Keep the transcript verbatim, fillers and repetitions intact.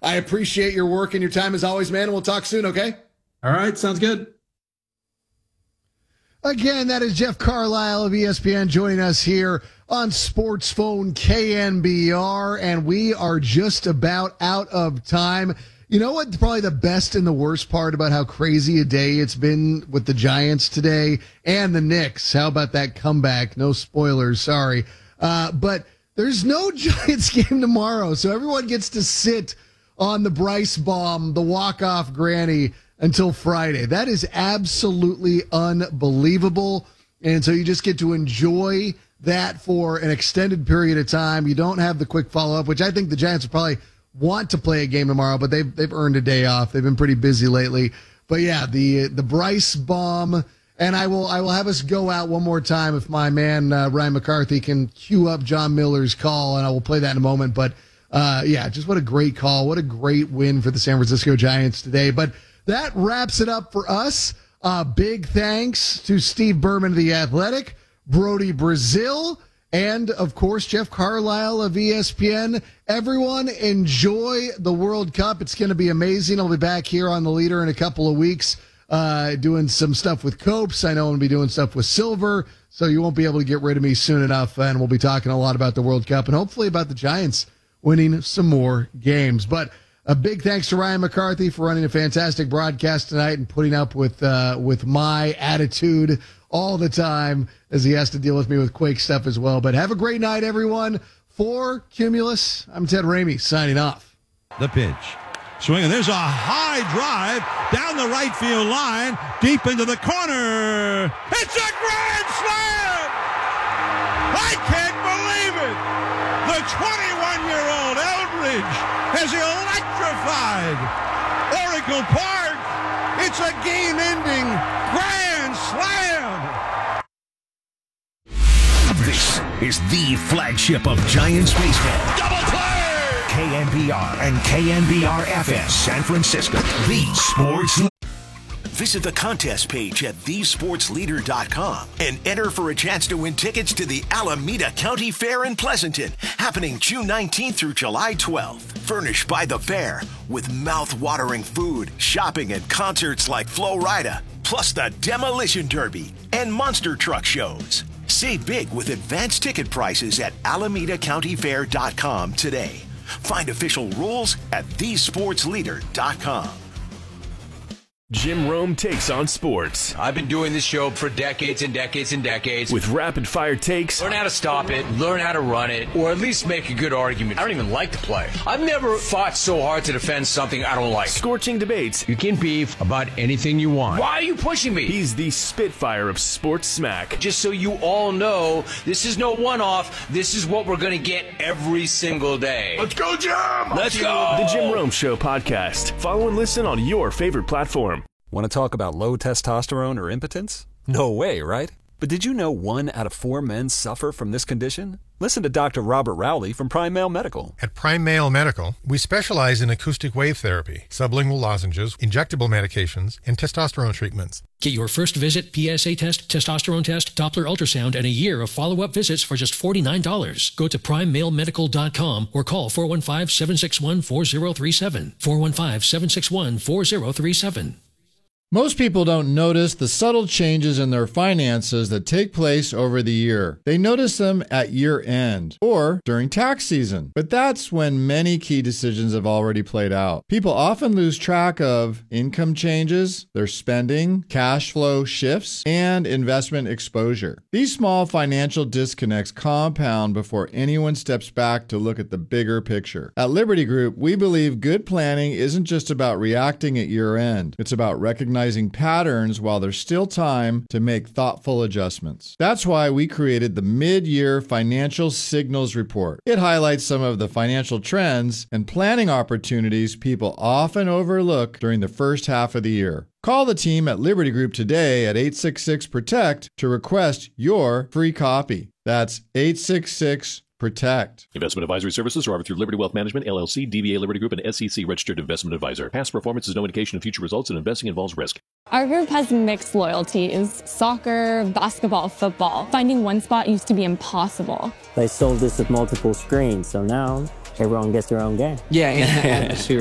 I appreciate your work and your time as always, man. And we'll talk soon, okay? All right, sounds good. Again, that is Jeff Carlisle of E S P N joining us here on Sports Phone K N B R, and we are just about out of time. You know what? Probably the best and the worst part about how crazy a day it's been with the Giants today and the Knicks. How about that comeback? No spoilers, sorry. Uh, but there's no Giants game tomorrow, so everyone gets to sit on the Bryce bomb, the walk-off granny, until Friday. That is absolutely unbelievable. And so you just get to enjoy that for an extended period of time. You don't have the quick follow-up, which I think the Giants will probably want to play a game tomorrow, but they've, they've earned a day off. They've been pretty busy lately. But yeah, the the Bryce bomb, and I will I will have us go out one more time if my man uh, Ryan McCarthy can cue up John Miller's call, and I will play that in a moment. But uh, yeah, just what a great call. What a great win for the San Francisco Giants today. But that wraps it up for us. Uh, big thanks to Steve Berman of The Athletic, Brody Brazil, and, of course, Jeff Carlisle of E S P N. Everyone, enjoy the World Cup. It's going to be amazing. I'll be back here on The Leader in a couple of weeks uh, doing some stuff with Copes. I know I'm going to be doing stuff with Silver, so you won't be able to get rid of me soon enough, and we'll be talking a lot about the World Cup and hopefully about the Giants winning some more games. But a big thanks to Ryan McCarthy for running a fantastic broadcast tonight and putting up with uh, with my attitude all the time as he has to deal with me with Quake stuff as well. But have a great night, everyone. For Cumulus, I'm Ted Ramey signing off. The pitch. Swinging. There's a high drive down the right field line, deep into the corner. It's a grand slam! I can't believe it! The twenty-one-year-old Eldridge has electrified Oracle Park. It's a game-ending grand slam. This is the flagship of Giants baseball. Double play! K N B R and K N B R F M San Francisco, the sports. Visit the contest page at the sports leader dot com and enter for a chance to win tickets to the Alameda County Fair in Pleasanton, happening June nineteenth through July twelfth. Furnished by the fair with mouth-watering food, shopping, and concerts like Flo Rida, plus the Demolition Derby and monster truck shows. Save big with advanced ticket prices at alameda county fair dot com today. Find official rules at the sports leader dot com. Jim Rome takes on sports. I've been doing this show for decades and decades and decades. With rapid-fire takes. Learn how to stop it, learn how to run it, or at least make a good argument. I don't even like the play. I've never fought so hard to defend something I don't like. Scorching debates. You can beef about anything you want. Why are you pushing me? He's the Spitfire of sports smack. Just so you all know, this is no one-off. This is what we're going to get every single day. Let's go, Jim! Let's go! The Jim Rome Show podcast. Follow and listen on your favorite platform. Want to talk about low testosterone or impotence? No way, right? But did you know one out of four men suffer from this condition? Listen to Doctor Robert Rowley from Prime Male Medical. At Prime Male Medical, we specialize in acoustic wave therapy, sublingual lozenges, injectable medications, and testosterone treatments. Get your first visit, P S A test, testosterone test, Doppler ultrasound, and a year of follow-up visits for just forty-nine dollars. Go to prime male medical dot com or call four one five, seven six one, four zero three seven. four one five, seven six one, four zero three seven. Most people don't notice the subtle changes in their finances that take place over the year. They notice them at year end or during tax season. But that's when many key decisions have already played out. People often lose track of income changes, their spending, cash flow shifts, and investment exposure. These small financial disconnects compound before anyone steps back to look at the bigger picture. At Liberty Group, we believe good planning isn't just about reacting at year end. It's about recognizing patterns while there's still time to make thoughtful adjustments. That's why we created the Mid-Year Financial Signals Report. It highlights some of the financial trends and planning opportunities people often overlook during the first half of the year. Call the team at Liberty Group today at eight six six, PROTECT to request your free copy. That's eight six six, PROTECT. Investment advisory services are offered through Liberty Wealth Management, L L C, D B A Liberty Group, and S E C registered investment advisor. Past performance is no indication of future results, and investing involves risk. Our group has mixed loyalties: soccer, basketball, football. Finding one spot used to be impossible. They sold this with multiple screens, so now everyone gets their own game. Yeah, yeah.